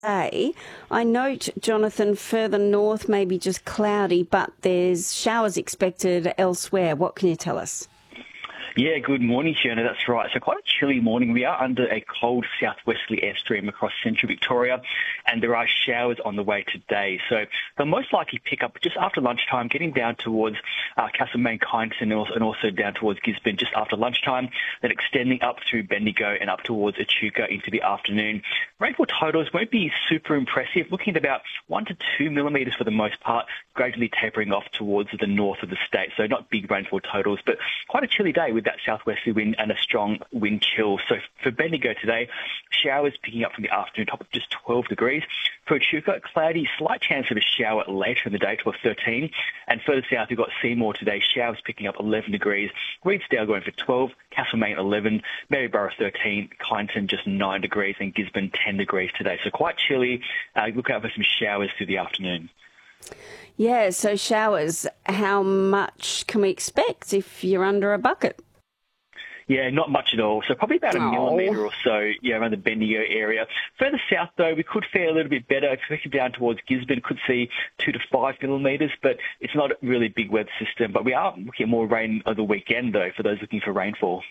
day. I note, Jonathan, further north maybe just cloudy, but there's showers expected elsewhere. What can you tell us? Yeah, good morning, Fiona. That's right. So quite a chilly morning. We are under a cold southwesterly airstream across central Victoria, and there are showers on the way today. So they'll most likely pick up just after lunchtime, getting down towards Castlemaine, Kyneton, and also down towards Gisborne just after lunchtime, then extending up through Bendigo and up towards Echuca into the afternoon. Rainfall totals won't be super impressive, looking at about 1 to 2 millimetres for the most part, gradually tapering off towards the north of the state. So not big rainfall totals, but quite a chilly day with that southwesterly wind and a strong wind chill. So for Bendigo today, showers picking up from the afternoon, top of just 12 degrees. For Echuca, cloudy, slight chance of a shower later in the day, 13. And further south, we've got Seymour today, showers picking up 11 degrees. Reedsdale going for 12, Castlemaine 11, Maryborough 13, Kyneton just 9 degrees, and Gisborne 10 degrees today. So quite chilly. Look out for some showers through the afternoon. Yeah, so showers, how much can we expect if you're under a bucket? Yeah, not much at all. So probably about a millimetre or so, around the Bendigo area. Further south, though, we could fare a little bit better. Especially down towards Gisborne, could see 2 to 5 millimetres, but it's not a really big weather system. But we are looking at more rain over the weekend, though, for those looking for rainfall.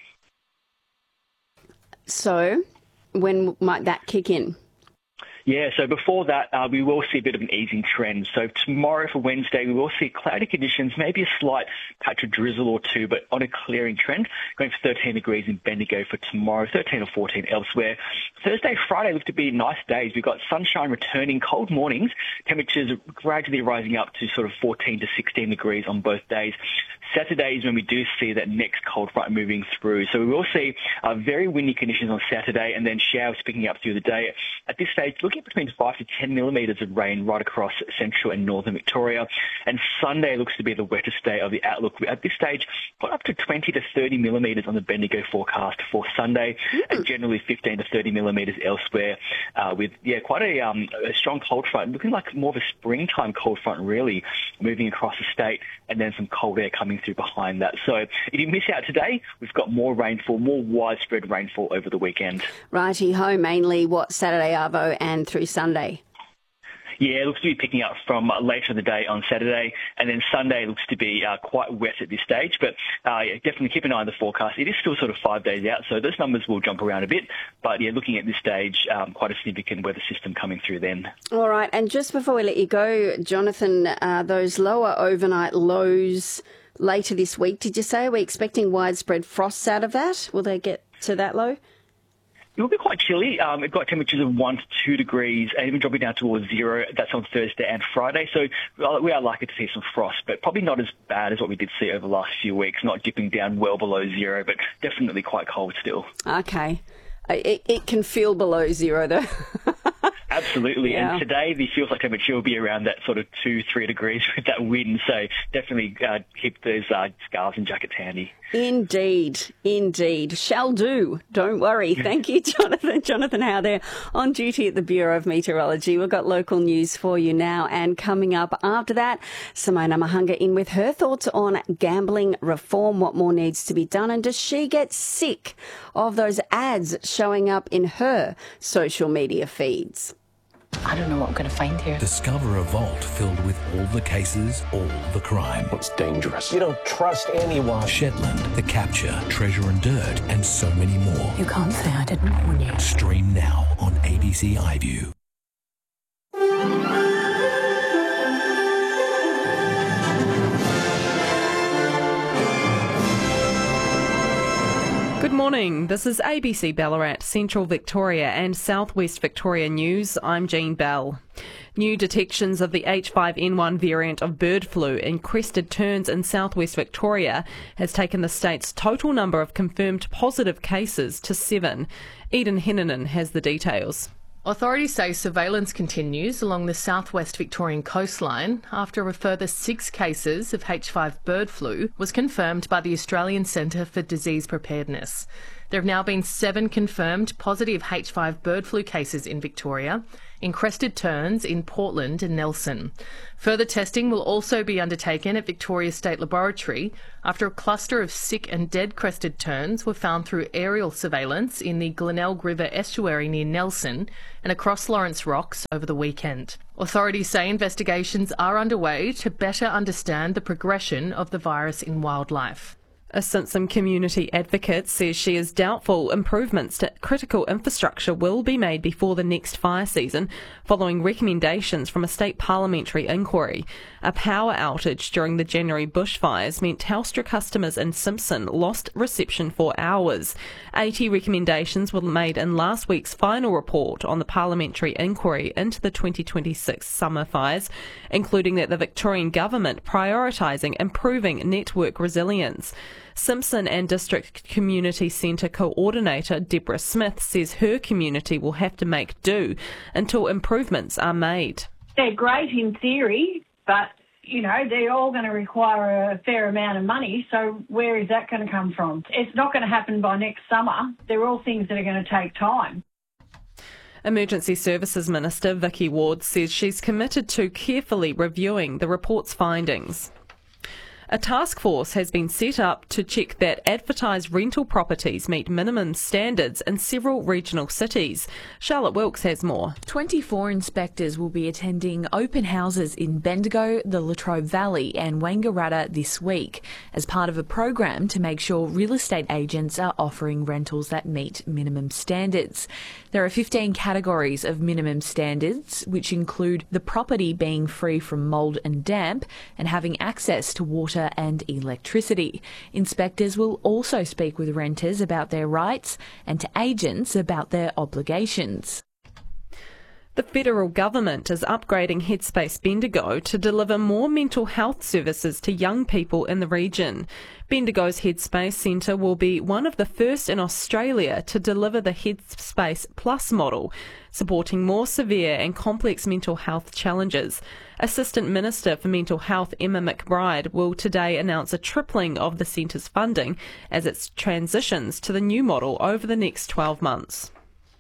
So when might that kick in? Yeah, so before that, we will see a bit of an easing trend. So tomorrow for Wednesday, we will see cloudy conditions, maybe a slight patch of drizzle or two, but on a clearing trend, going for 13 degrees in Bendigo for tomorrow, 13 or 14 elsewhere. Thursday, Friday look to be nice days. We've got sunshine returning, cold mornings, temperatures gradually rising up to sort of 14 to 16 degrees on both days. Saturday is when we do see that next cold front moving through. So we will see very windy conditions on Saturday and then showers picking up through the day. At this stage, looking between 5 to 10 millimetres of rain right across central and northern Victoria. And Sunday looks to be the wettest day of the outlook. At this stage, got up to 20 to 30 millimetres on the Bendigo forecast for Sunday, and generally 15 to 30 millimetres elsewhere, with quite a strong cold front, looking like more of a springtime cold front really moving across the state, and then some cold air coming through behind that. So if you miss out today, we've got more rainfall, more widespread rainfall over the weekend. Righty-ho, mainly Saturday, Arvo, and through Sunday? Yeah, it looks to be picking up from later in the day on Saturday, and then Sunday looks to be quite wet at this stage, but definitely keep an eye on the forecast. It is still sort of 5 days out, so those numbers will jump around a bit, but looking at this stage, quite a significant weather system coming through then. All right, and just before we let you go, Jonathan, those lower overnight lows later this week, did you say, are we expecting widespread frosts out of that? Will they get to that low? It will be quite chilly. We've got temperatures of 1 to 2 degrees and even dropping down towards 0. That's on Thursday and Friday. So we are likely to see some frost, but probably not as bad as what we did see over the last few weeks, not dipping down well below 0, but definitely quite cold still. Okay. It can feel below 0 though. Absolutely. Yeah. And today the feels like temperature will be around that sort of 2-3 degrees with that wind. So definitely keep those scarves and jackets handy. Indeed. Shall do. Don't worry. Thank you, Jonathan. Jonathan Howe there on duty at the Bureau of Meteorology. We've got local news for you now. And coming up after that, Simona Mahunga in with her thoughts on gambling reform, what more needs to be done, and does she get sick of those ads showing up in her social media feeds? I don't know what I'm going to find here. Discover a vault filled with all the cases, all the crime. It's dangerous. You don't trust anyone. Shetland, The Capture, Treasure and Dirt, and so many more. You can't say I didn't warn you. Stream now on ABC iView. Good morning. This is ABC Ballarat, Central Victoria and Southwest Victoria News. I'm Jean Bell. New detections of the H5N1 variant of bird flu in Crested Terns in southwest Victoria has taken the state's total number of confirmed positive cases to 7. Eden Hennanen has the details. Authorities say surveillance continues along the southwest Victorian coastline after a further 6 cases of H5 bird flu was confirmed by the Australian Centre for Disease Preparedness. There have now been 7 confirmed positive H5 bird flu cases in Victoria, in Crested Terns in Portland and Nelson. Further testing will also be undertaken at Victoria State Laboratory after a cluster of sick and dead crested terns were found through aerial surveillance in the Glenelg River estuary near Nelson and across Lawrence Rocks over the weekend. Authorities say investigations are underway to better understand the progression of the virus in wildlife. A Simpson community advocate says she is doubtful improvements to critical infrastructure will be made before the next fire season, following recommendations from a state parliamentary inquiry. A power outage during the January bushfires meant Telstra customers in Simpson lost reception for hours. 80 recommendations were made in last week's final report on the parliamentary inquiry into the 2026 summer fires, including that the Victorian government prioritising improving network resilience. Simpson and District Community Centre Coordinator Deborah Smith says her community will have to make do until improvements are made. They're great in theory, but, they're all going to require a fair amount of money, so where is that going to come from? It's not going to happen by next summer. They're all things that are going to take time. Emergency Services Minister Vicky Ward says she's committed to carefully reviewing the report's findings. A task force has been set up to check that advertised rental properties meet minimum standards in several regional cities. Charlotte Wilkes has more. 24 inspectors will be attending open houses in Bendigo, the Latrobe Valley and Wangaratta this week as part of a program to make sure real estate agents are offering rentals that meet minimum standards. There are 15 categories of minimum standards, which include the property being free from mould and damp and having access to water and electricity. Inspectors will also speak with renters about their rights and to agents about their obligations. The federal government is upgrading Headspace Bendigo to deliver more mental health services to young people in the region. Bendigo's Headspace Centre will be one of the first in Australia to deliver the Headspace Plus model, supporting more severe and complex mental health challenges. Assistant Minister for Mental Health Emma McBride will today announce a tripling of the centre's funding as it transitions to the new model over the next 12 months.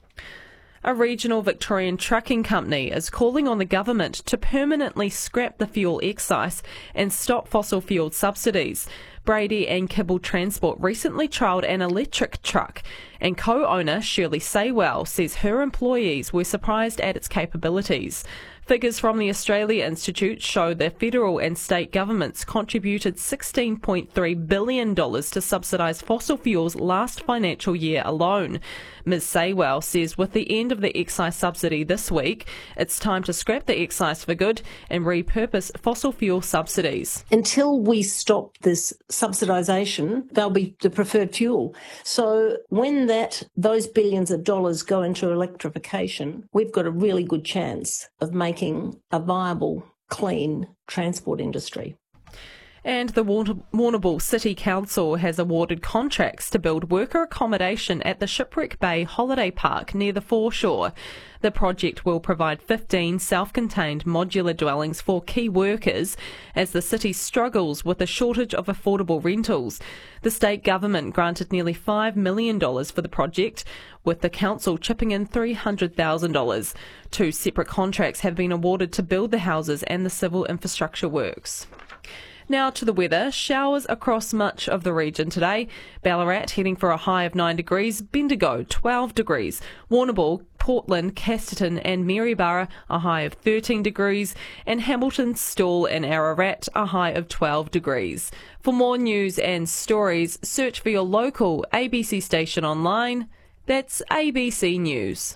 A regional Victorian trucking company is calling on the government to permanently scrap the fuel excise and stop fossil fuel subsidies. Brady and Kibble Transport recently trialled an electric truck, and co-owner Shirley Saywell says her employees were surprised at its capabilities. Figures from the Australia Institute show that federal and state governments contributed $16.3 billion to subsidise fossil fuels last financial year alone. Ms Saywell says with the end of the excise subsidy this week, it's time to scrap the excise for good and repurpose fossil fuel subsidies. Until we stop this subsidisation, they'll be the preferred fuel. So when those billions of dollars go into electrification, we've got a really good chance of making a viable, clean transport industry. And the Warrnambool City Council has awarded contracts to build worker accommodation at the Shipwreck Bay Holiday Park near the foreshore. The project will provide 15 self-contained modular dwellings for key workers as the city struggles with a shortage of affordable rentals. The state government granted nearly $5 million for the project, with the council chipping in $300,000. 2 separate contracts have been awarded to build the houses and the civil infrastructure works. Now to the weather. Showers across much of the region today. Ballarat heading for a high of 9 degrees. Bendigo 12 degrees. Warrnambool, Portland, Casterton and Maryborough a high of 13 degrees. And Hamilton, Stawell and Ararat a high of 12 degrees. For more news and stories, search for your local ABC station online. That's ABC News.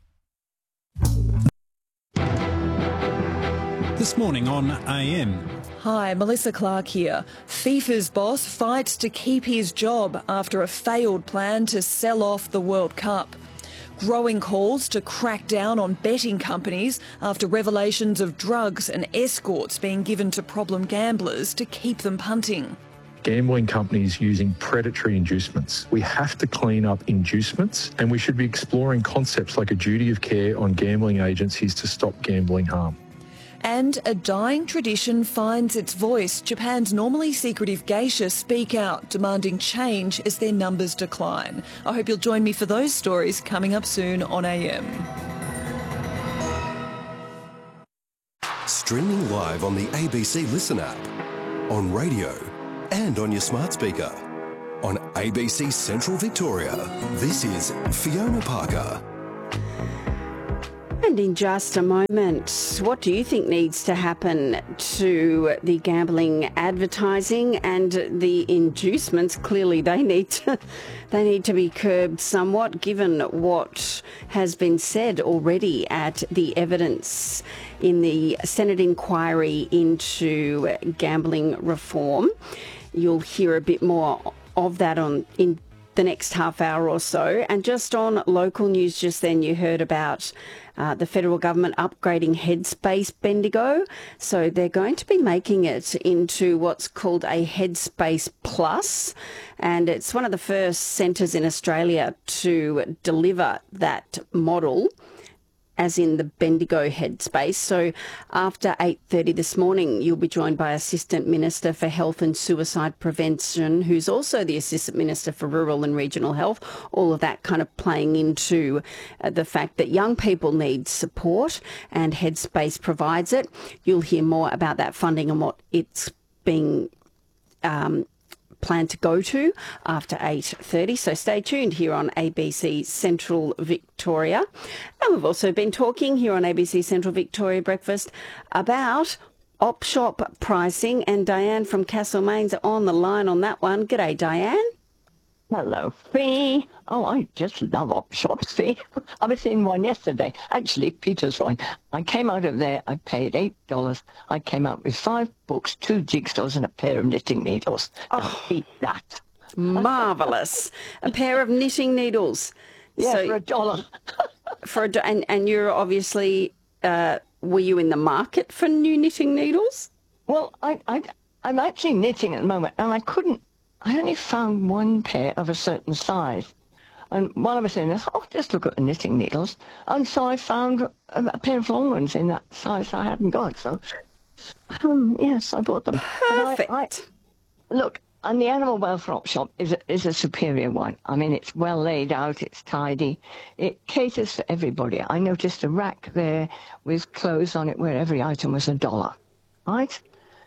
This morning on AM. Hi, Melissa Clark here. FIFA's boss fights to keep his job after a failed plan to sell off the World Cup. Growing calls to crack down on betting companies after revelations of drugs and escorts being given to problem gamblers to keep them punting. Gambling companies using predatory inducements. We have to clean up inducements, and we should be exploring concepts like a duty of care on gambling agencies to stop gambling harm. And a dying tradition finds its voice. Japan's normally secretive geisha speak out, demanding change as their numbers decline. I hope you'll join me for those stories coming up soon on AM. Streaming live on the ABC Listen app, on radio and on your smart speaker. On ABC Central Victoria, this is Fiona Parker. And in just a moment, what do you think needs to happen to the gambling advertising and the inducements? Clearly, they need to be curbed somewhat, given what has been said already at the evidence in the Senate inquiry into gambling reform. You'll hear a bit more of that in the next half hour or so. And just on local news just then, you heard about the federal government upgrading Headspace Bendigo. So they're going to be making it into what's called a Headspace Plus. And it's one of the first centres in Australia to deliver that model, as in the Bendigo Headspace. So after 8:30 this morning, you'll be joined by Assistant Minister for Health and Suicide Prevention, who's also the Assistant Minister for Rural and Regional Health. All of that kind of playing into the fact that young people need support, and Headspace provides it. You'll hear more about that funding and what it's being plan to go to after 8:30. So stay tuned here on ABC Central Victoria. And we've also been talking here on ABC Central Victoria Breakfast about op shop pricing, and Diane from Castlemaine's on the line on that one. G'day, Diane. Hello, Fee. Oh, I just love op shops, Fee. I was in one yesterday. Actually, Peter's right. I came out of there, I paid $8. I came out with 5 books, 2 jigsaws and a pair of knitting needles. Oh, eat that. Marvellous. A pair of knitting needles. Yeah, so, for $1. And you're obviously, were you in the market for new knitting needles? Well, I'm actually knitting at the moment, and I only found one pair of a certain size. And while I was doing this, just look at the knitting needles. And so I found a pair of long ones in that size I hadn't got. So, yes, I bought them. Perfect. Look, and the Animal Welfare Op Shop is a superior one. I mean, it's well laid out, it's tidy. It caters for everybody. I noticed a rack there with clothes on it where every item was $1, right?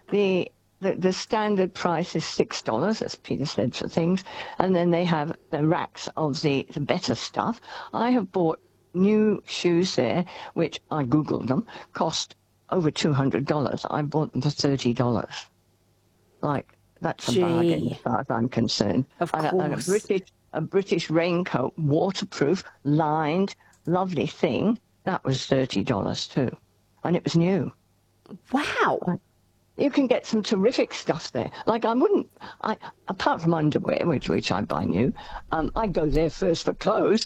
The standard price is $6, as Peter said, for things. And then they have the racks of the better stuff. I have bought new shoes there, which I Googled them, cost over $200. I bought them for $30. Like, that's a bargain as far as I'm concerned. Of course. And a British raincoat, waterproof, lined, lovely thing, that was $30 too. And it was new. Wow. You can get some terrific stuff there. Like apart from underwear, which I buy new, I go there first for clothes.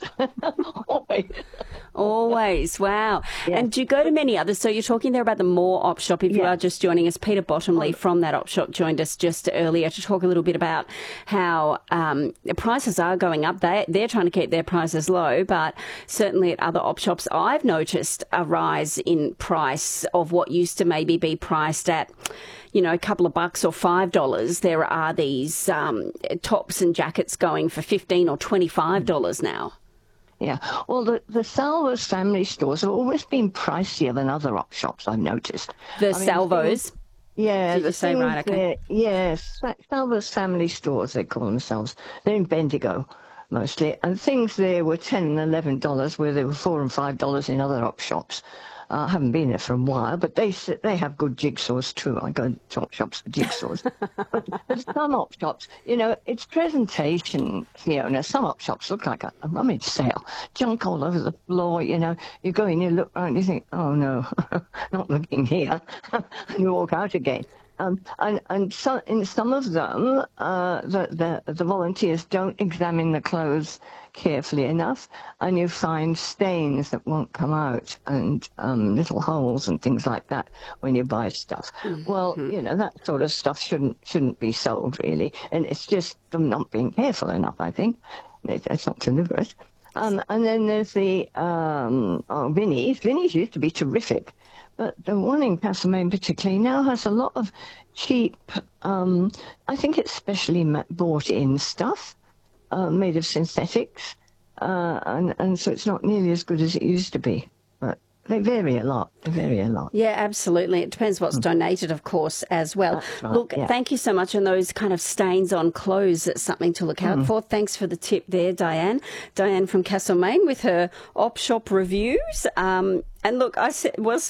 Always. Wow. Yeah. And do you go to many others? So you're talking there about the More Op Shop. If you are just joining us, Peter Bottomley from that Op Shop joined us just earlier to talk a little bit about how prices are going up. They're trying to keep their prices low, but certainly at other Op Shops, I've noticed a rise in price of what used to maybe be priced at, a couple of bucks or $5. There are these tops and jackets going for $15 or $25 now. Yeah. Well, the Salvos family stores have always been pricier than other op shops, I've noticed. Salvos? Yeah. Did you say right? Okay. Yes. Salvos family stores, they call themselves. They're in Bendigo, mostly. And things there were $10 and $11, where they were $4 and $5 in other op shops. I haven't been there for a while, but they have good jigsaws too. I go to op shops for jigsaws. but some op shops, it's presentation, Fiona. Some op shops look like a rummage sale. Junk all over the floor, you go in, you look around, you think, oh no, not looking here. And you walk out again. And so in some of them, the volunteers don't examine the clothes carefully enough, and you find stains that won't come out, and little holes and things like that when you buy stuff. Mm-hmm. Well, that sort of stuff shouldn't be sold really, and it's just them not being careful enough. I think it's not deliberate. And then there's the Vinnie's. Vinnie's used to be terrific. But the one in Castlemaine particularly now has a lot of cheap, I think it's specially bought-in stuff made of synthetics, and so it's not nearly as good as it used to be. But They vary a lot. Yeah, absolutely. It depends what's donated, of course, as well. Right, look, yeah. Thank you so much. And those kind of stains on clothes, that's something to look out for. Thanks for the tip there, Diane. Diane from Castlemaine with her op shop reviews. And look, was